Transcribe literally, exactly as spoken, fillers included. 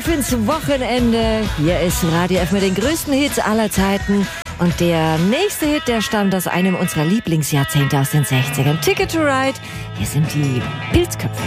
Auf ins Wochenende. Hier ist Radio F mit den größten Hits aller Zeiten. Und der nächste Hit, der stammt aus einem unserer Lieblingsjahrzehnte aus den sechzigern. Ticket to Ride. Hier sind die Pilzköpfe.